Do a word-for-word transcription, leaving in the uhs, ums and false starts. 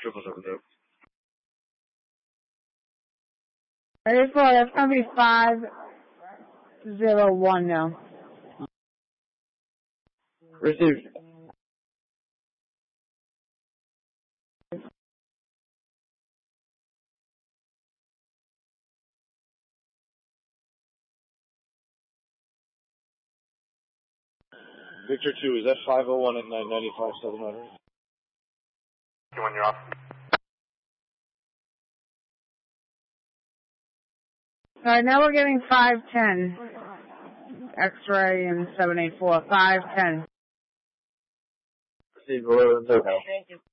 Triple seven zero. Ready for it? That's going to be five zero one now. Received. Victor two, is that five oh one at nine ninety-five seven hundred? When you're off. Alright, now we're getting five ten. X-ray and seven eight four. five ten. Received eleven zero. Thank you.